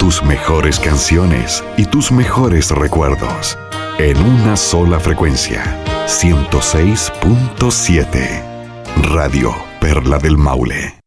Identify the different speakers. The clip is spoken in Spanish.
Speaker 1: tus mejores canciones y tus mejores recuerdos. En una sola frecuencia. 106.7. Radio Perla del Maule.